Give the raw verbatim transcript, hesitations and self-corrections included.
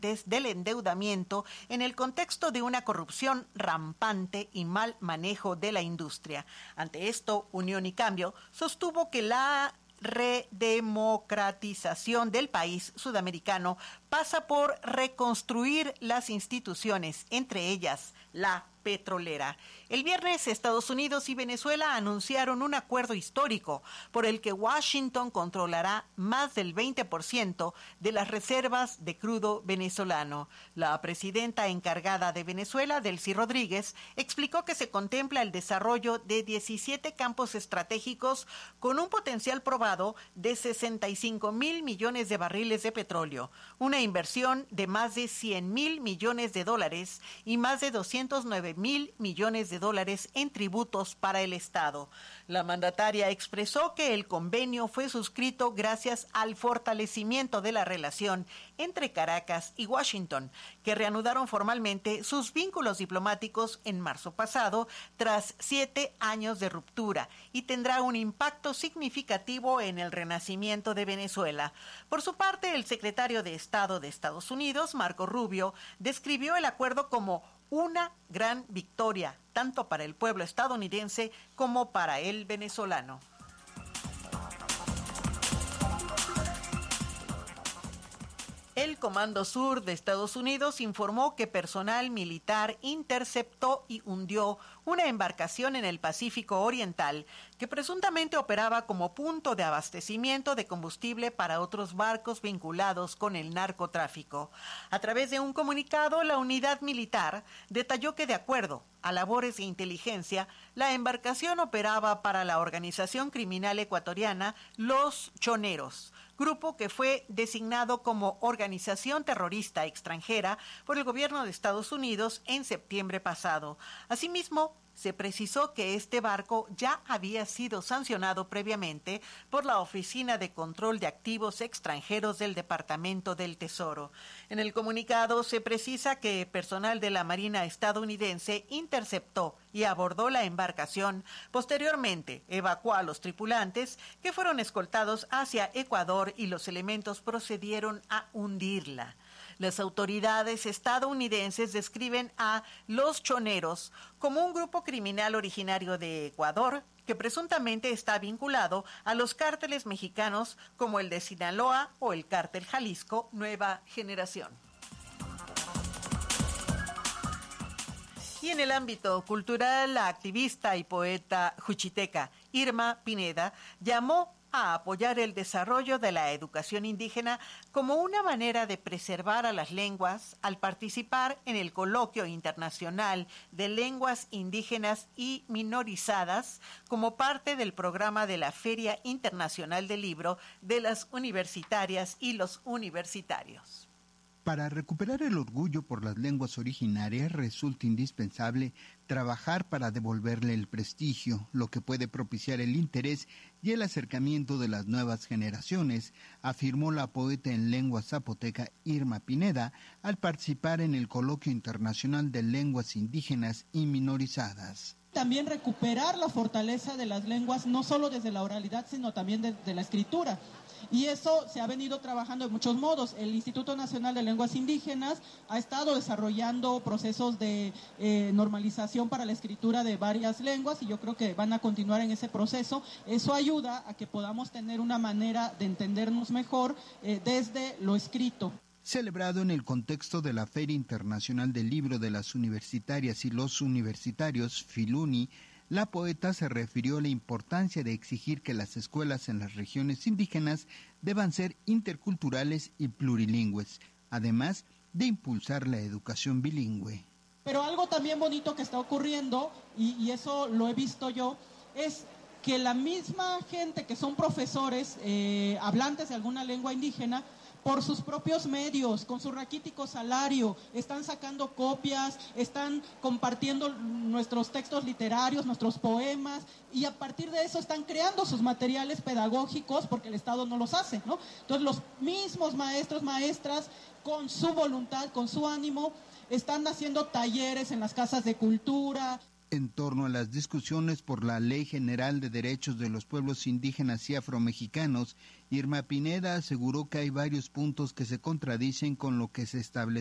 del endeudamiento en el contexto de una corrupción rampante y mal manejo de la industria. Ante esto, Unión y Cambio sostuvo que la redemocratización del país sudamericano pasa por reconstruir las instituciones, entre ellas la petrolera. El viernes, Estados Unidos y Venezuela anunciaron un acuerdo histórico por el que Washington controlará más del veinte por ciento de las reservas de crudo venezolano. La presidenta encargada de Venezuela, Delcy Rodríguez, explicó que se contempla el desarrollo de diecisiete campos estratégicos con un potencial probado de sesenta y cinco mil millones de barriles de petróleo, una inversión de más de cien mil millones de dólares y más de doscientos nueve mil millones de dólares en tributos para el Estado. La mandataria expresó que el convenio fue suscrito gracias al fortalecimiento de la relación entre Caracas y Washington, que reanudaron formalmente sus vínculos diplomáticos en marzo pasado tras siete años de ruptura y tendrá un impacto significativo en el renacimiento de Venezuela. Por su parte, el secretario de Estado de Estados Unidos, Marco Rubio, describió el acuerdo como una gran victoria, tanto para el pueblo estadounidense como para el venezolano. El Comando Sur de Estados Unidos informó que personal militar interceptó y hundió una embarcación en el Pacífico Oriental que presuntamente operaba como punto de abastecimiento de combustible para otros barcos vinculados con el narcotráfico. A través de un comunicado, la unidad militar detalló que, de acuerdo a labores de inteligencia, la embarcación operaba para la organización criminal ecuatoriana Los Choneros, grupo que fue designado como organización terrorista extranjera por el gobierno de Estados Unidos en septiembre pasado. Asimismo, se precisó que este barco ya había sido sancionado previamente por la Oficina de Control de Activos Extranjeros del Departamento del Tesoro. En el comunicado se precisa que personal de la Marina estadounidense interceptó y abordó la embarcación. Posteriormente, evacuó a los tripulantes, que fueron escoltados hacia Ecuador, y los elementos procedieron a hundirla. Las autoridades estadounidenses describen a Los Choneros como un grupo criminal originario de Ecuador que presuntamente está vinculado a los cárteles mexicanos como el de Sinaloa o el cártel Jalisco Nueva Generación. Y en el ámbito cultural, la activista y poeta juchiteca Irma Pineda llamó a apoyar el desarrollo de la educación indígena como una manera de preservar a las lenguas al participar en el Coloquio Internacional de Lenguas Indígenas y Minorizadas como parte del programa de la Feria Internacional del Libro de las Universitarias y los Universitarios. Para recuperar el orgullo por las lenguas originarias resulta indispensable trabajar para devolverle el prestigio, lo que puede propiciar el interés y el acercamiento de las nuevas generaciones, afirmó la poeta en lengua zapoteca Irma Pineda al participar en el Coloquio Internacional de Lenguas Indígenas y Minorizadas. También recuperar la fortaleza de las lenguas, no solo desde la oralidad, sino también desde la escritura. Y eso se ha venido trabajando de muchos modos. El Instituto Nacional de Lenguas Indígenas ha estado desarrollando procesos de eh, normalización para la escritura de varias lenguas y yo creo que van a continuar en ese proceso. Eso ayuda a que podamos tener una manera de entendernos mejor eh, desde lo escrito. Celebrado en el contexto de la Feria Internacional del Libro de las Universitarias y los Universitarios, Filuni, la poeta se refirió a la importancia de exigir que las escuelas en las regiones indígenas deban ser interculturales y plurilingües, además de impulsar la educación bilingüe. Pero algo también bonito que está ocurriendo, y, y eso lo he visto yo, es que la misma gente que son profesores, eh, hablantes de alguna lengua indígena, por sus propios medios, con su raquítico salario, están sacando copias, están compartiendo nuestros textos literarios, nuestros poemas, y a partir de eso están creando sus materiales pedagógicos porque el Estado no los hace, ¿no? Entonces los mismos maestros, maestras, con su voluntad, con su ánimo, están haciendo talleres en las casas de cultura. En torno a las discusiones por la Ley General de Derechos de los Pueblos Indígenas y Afromexicanos, Irma Pineda aseguró que hay varios puntos que se contradicen con lo que se establece